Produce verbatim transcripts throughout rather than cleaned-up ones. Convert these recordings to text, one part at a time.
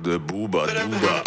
De Buba Duba.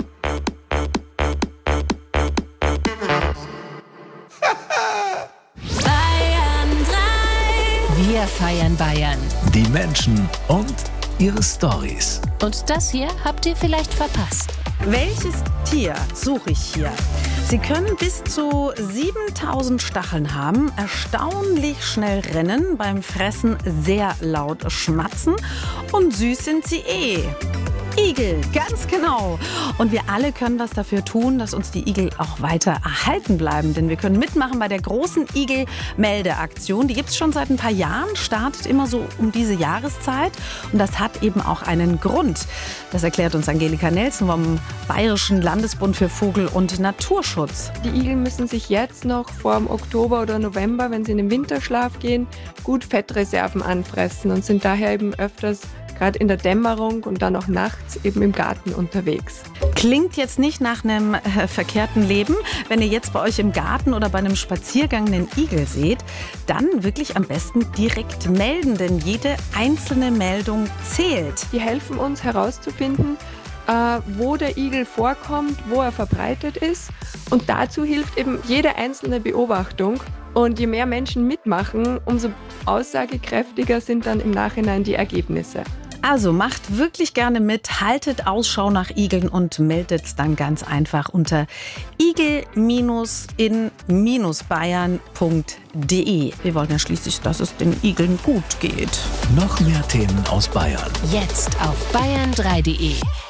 Bayern drei. Wir feiern Bayern. Die Menschen und ihre Storys. Und das hier habt ihr vielleicht verpasst. Welches Tier suche ich hier? Sie können bis zu siebentausend Stacheln haben, erstaunlich schnell rennen, beim Fressen sehr laut schmatzen und süß sind sie eh. Igel, ganz genau. Und wir alle können was dafür tun, dass uns die Igel auch weiter erhalten bleiben. Denn wir können mitmachen bei der großen Igel-Meldeaktion. Die gibt es schon seit ein paar Jahren, startet immer so um diese Jahreszeit. Und das hat eben auch einen Grund. Das erklärt uns Angelika Nelson vom Bayerischen Landesbund für Vogel- und Naturschutz. Die Igel müssen sich jetzt noch vor dem Oktober oder November, wenn sie in den Winterschlaf gehen, gut Fettreserven anfressen und sind daher eben öfters gerade in der Dämmerung und dann auch nachts eben im Garten unterwegs. Klingt jetzt nicht nach einem äh, verkehrten Leben. Wenn ihr jetzt bei euch im Garten oder bei einem Spaziergang einen Igel seht, dann wirklich am besten direkt melden, denn jede einzelne Meldung zählt. Die helfen uns herauszufinden, äh, wo der Igel vorkommt, wo er verbreitet ist. Und dazu hilft eben jede einzelne Beobachtung. Und je mehr Menschen mitmachen, umso aussagekräftiger sind dann im Nachhinein die Ergebnisse. Also macht wirklich gerne mit, haltet Ausschau nach Igeln und meldet es dann ganz einfach unter igel in bayern punkt de. Wir wollen ja schließlich, dass es den Igeln gut geht. Noch mehr Themen aus Bayern. Jetzt auf bayern drei punkt de.